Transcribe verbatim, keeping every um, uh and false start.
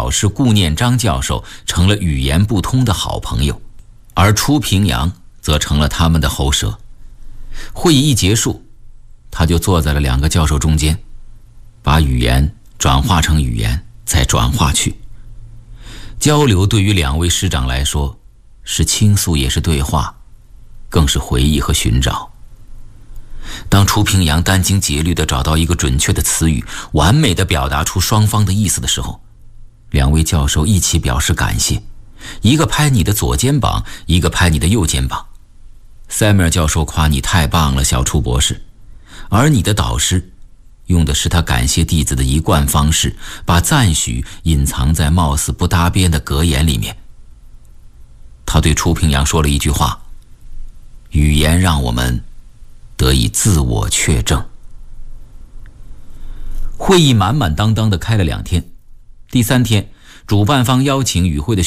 导师顾念章教授成了语言不通的好朋友，而初平阳则成了他们的喉舌。会议一结束，他就坐在了两个教授中间，把语言转化成语言，再转化去。交流对于两位师长来说，是倾诉也是对话，更是回忆和寻找。当初平阳殚精竭虑地找到一个准确的词语，完美地表达出双方的意思的时候，两位教授一起表示感谢，一个拍你的左肩膀，一个拍你的右肩膀。塞缪尔教授夸你太棒了，小初博士，而你的导师用的是他感谢弟子的一贯方式，把赞许隐藏在貌似不搭边的格言里面。他对初平阳说了一句话：语言让我们得以自我确证。会议满满当当的开了两天，第三天，主办方邀请与会的